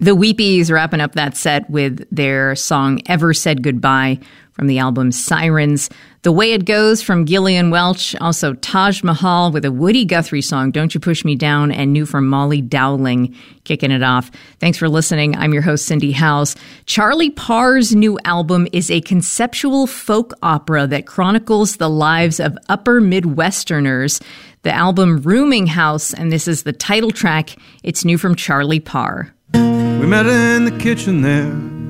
The Weepies wrapping up that set with their song Ever Said Goodbye from the album Sirens. The Way It Goes from Gillian Welch. Also Taj Mahal with a Woody Guthrie song, Don't You Push Me Down, and new from Molly Dowling kicking it off. Thanks for listening. I'm your host, Cindy Howes. Charlie Parr's new album is a conceptual folk opera that chronicles the lives of upper Midwesterners. The album Rooming House, and this is the title track. It's new from Charlie Parr. We met in the kitchen there,